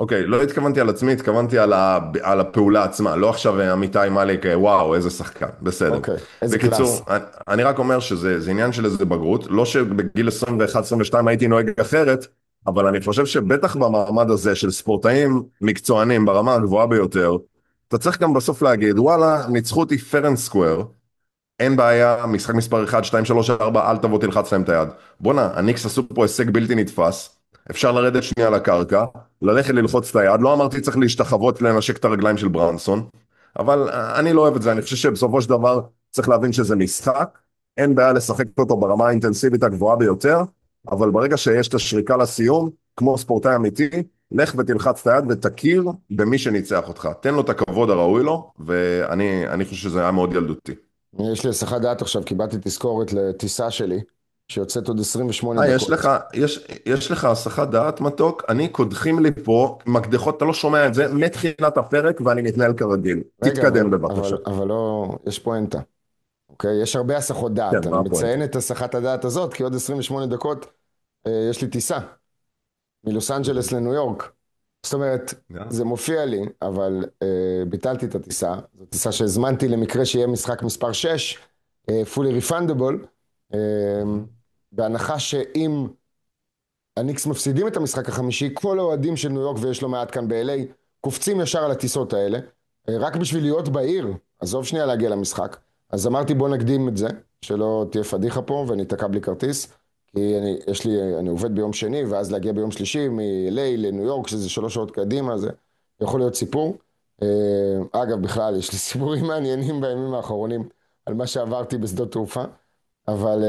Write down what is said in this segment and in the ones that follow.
אוקיי, לא התכוונתי על עצמי, התכוונתי על הפעולה עצמה, לא עכשיו עמיתי מאליק, וואו, איזה שחקן, בסדר. אוקיי, איזה בקיצור, קלאס. אני רק אומר שזה עניין של איזה בגרות, לא שבגיל 21-22 הייתי נוהג אחרת, אבל אני חושב שבטח במעמד הזה של ספורטאים מקצוענים ברמה הגבוהה ביותר, אתה צריך גם בסוף להגיד, וואלה, ניצחו אותי fair and square, אין בעיה, משחק מספר 1, 2, 3, 4, אל תבוא תלחץ להם את היד. בואנה, הניקס עשו פה הישג בלתי נתפס, אפשר לרדת שנייה לקרקע, ללכת ללחוץ את היד, לא אמרתי צריך להשתחוות לנשק את הרגליים של ברנסון, אבל אני לא אוהב את זה, אני חושב שבסופו של דבר צריך להבין שזה משחק, אין בעיה לשחק אותו ברמה האינטנסיבית הגבוהה ביותר, אבל ברגע שיש את השריקה לסיום, כמו ספורטאי אמיתי, לך ותלחץ את היד ותכיר במי שניצח אותך, תן לו את הכבוד הראוי לו, ואני חושב שזה היה מאוד ילדותי. יש לי הסחת דעת עכשיו, קיבלתי תזכורת לטיסה שלי, שיוצאת עוד 28 יש לך, דקות. יש לך הסחת דעת מתוק, אני קודחים לי פה מקדחות, אתה לא שומע את זה, מתחילת הפרק ואני מתנהל כרגיל. רגע, תתקדם בבקשה. אבל לא, יש פואנטה, אוקיי? יש הרבה הסחות דעת. כן, אני מה הפואנטה? מציין את הסחת הדעת הזאת, כי עוד 28 דקות יש לי טיסה מלוס אנג'לס לניו יורק. זאת אומרת, יאללה. זה מופיע לי, אבל ביטלתי את הטיסה. זו טיסה שהזמנתי למקרה שיהיה משחק מספר 6, fully refundable, אה, בהנחה שאם הניקס מפסידים את המשחק החמישי, כל האוהדים של ניו יורק, ויש לא מעט כאן ב-LA, קופצים ישר על הטיסות האלה, רק בשביל להיות בעיר, עזוב שנייה להגיע למשחק. אז אמרתי בוא נקדים את זה, שלא תהיה פדיחה פה ואני אתקע בלי כרטיס, כי אני עובד ביום שני, ואז להגיע ביום שלישי מ-LA לניו יורק, שזה 3 שעות קדימה, זה יכול להיות סיפור. אגב, בכלל, יש לי סיפורים מעניינים בימים האחרונים, על מה שעברתי בשדות תעופה, אבל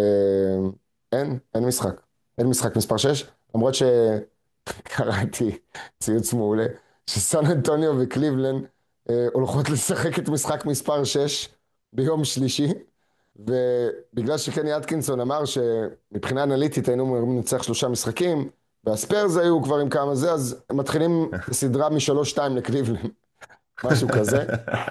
אין משחק. אין משחק מספר 6, למרות שקראתי ציוץ מעולה, שסן אנטוניו וקליבלנד הולכות לשחק את משחק מספר 6 ביום שלישי, ובגלל שקני אטקינסון אמר שמבחינה אנליטית היינו אמורים לנצח 3 משחקים, והספיירס היו כבר עם כמה זה, אז הם מתחילים סדרה מ-3-2 לקליבלנד, משהו כזה.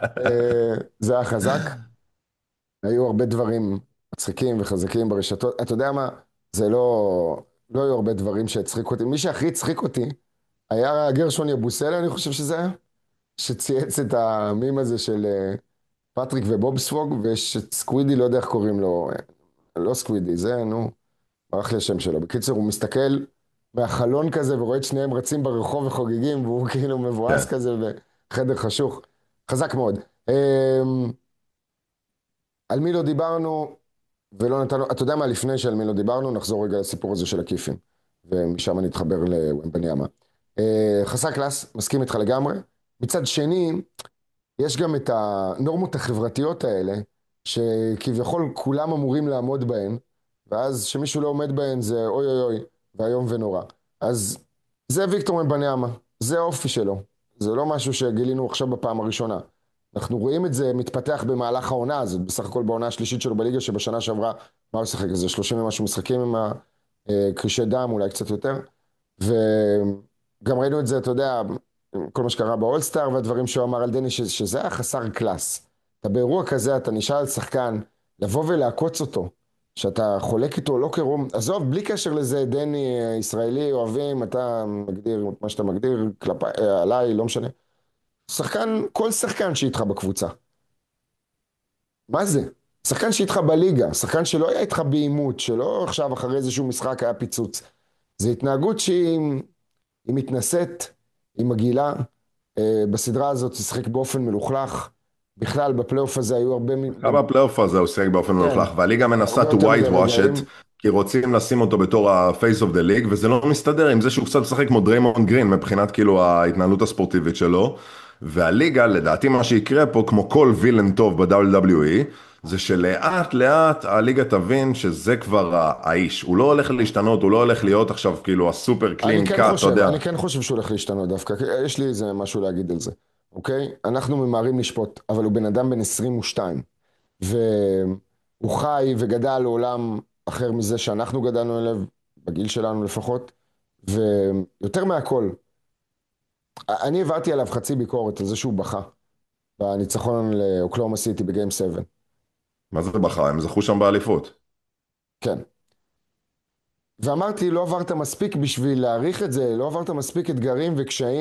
זה היה חזק. היו הרבה דברים מצחיקים וחזקים ברשתות. אתה יודע מה? זה לא היו הרבה דברים שהצחיק אותי. מי שהכי הצחיק אותי היה גרשון יבוסלה, אני חושב שזה היה, שצייץ את המים הזה של פטריק ובוב ספוג, ויש את סקווידי, לא יודע איך קוראים לו, לא סקווידי, זה, נו, ברח לי השם שלו. בקיצור, הוא מסתכל מהחלון כזה ורואה את שניהם רצים ברחוב וחוגגים, והוא כאילו מבואס כן. כזה בחדר חשוך. חזק מאוד. על מי לא דיברנו ולא נתנו, אתה יודע מה, לפני שעל מי לא דיברנו, נחזור רגע לסיפור הזה של הכיפים, ומשם נתחבר לוומבניאמה. חסר קלאס, מסכים איתך לגמרי. מצד שני, יש גם את הנורמות החברתיות האלה, שכביכול כולם אמורים לעמוד בהן, ואז שמישהו לא עומד בהן זה אוי אוי אוי, והיום ונורא. אז זה ויקטור וומבניאמה, זה האופי שלו. זה לא משהו שגילינו עכשיו בפעם הראשונה. אנחנו רואים את זה מתפתח במהלך העונה הזאת, בסך הכל בעונה השלישית שלו בליגה, שבשנה שעברה, מה הוא שחק? איזה 30 ומשהו משחקים עם הקרישי דם, אולי קצת יותר. וגם ראינו את זה, אתה יודע, כל מה שקרה באולסטאר והדברים שהוא אמר על דני, שזה היה חסר קלאס. אתה באירוע כזה, אתה נשאל על שחקן, לבוא ולעקוץ אותו, שאתה חולק איתו לא כרום, עזוב, בלי קשר לזה, דני, ישראלי, אוהבים, אתה מגדיר מה שאתה מגדיר, כלפי, עליי, לא משנה. שחקן, כל שחקן שאיתך בקבוצה. מה זה? שחקן שאיתך בליגה, שחקן שלא היה איתך באימות, שלא עכשיו אחרי איזשהו משחק היה פיצוץ. זה התנהגות שהיא מתנשאת, היא מגעילה. בסדרה הזאת שיחק באופן מלוכלך. בכלל, בפלייאוף הזה היו הרבה... גם בפלייאוף הזה הוא שיחק באופן כן, מלוכלך, והליגה מנסה הרבה to יותר מדי white wash it, רגעים. כי רוצים לשים אותו בתור ה-face of the league, וזה לא מסתדר עם זה שהוא קצת משחק כמו דריימונד גרין, מבחינת כאילו ההתנהלות הספורטיבית שלו, והליגה, לדעתי מה שיקרה פה, כמו כל וילן טוב ב-WWE, זה שלאט לאט הליגה תבין שזה כבר האיש, הוא לא הולך להשתנות, הוא לא הולך להיות עכשיו כאילו הסופר קלין קאט, אתה יודע. אני כן חושב שהוא הולך להשתנות דווקא, כי יש לי איזה משהו להגיד על זה, אוקיי? אנחנו ממהרים לשפוט, אבל הוא בן אדם בן 22, והוא חי וגדל לעולם אחר מזה שאנחנו גדלנו אליו, בגיל שלנו לפחות, ויותר מהכל, אני העברתי עליו חצי ביקורת על זה שהוא בכה, בניצחון לאוקלאומה סיטי בגיים 7. מה זה בחר? הם זכו שם באליפות. כן. ואמרתי, לא עברת מספיק בשביל להעריך את זה, לא עברת מספיק אתגרים וקשיים.